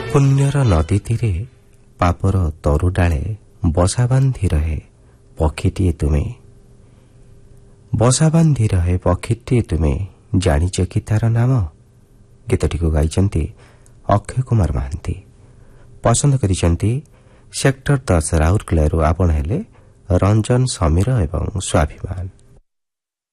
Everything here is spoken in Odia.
ପୁଣ୍ୟର ନଦୀ ତୀରେ ପାପର ତରୁ ଡାଳେ ବସା ବାନ୍ଧି ରହେ ପକ୍ଷୀଟିଏ ତୁମେ। ବସା ବାନ୍ଧି ରହେ ପକ୍ଷୀଟିଏ ତୁମେ, ଜାଣିଛ କି ତାର ନାମ? ଗୀତଟିକୁ ଗାଇଛନ୍ତି ଅକ୍ଷୟ କୁମାର ମହାନ୍ତି। ପସନ୍ଦ କରିଛନ୍ତି ସେକ୍ଟର 10 ରାଉରକେଲାରୁ ଆପଣ ହେଲେ ରଞ୍ଜନ, ସମୀର ଏବଂ ସ୍ୱାଭିମାନ।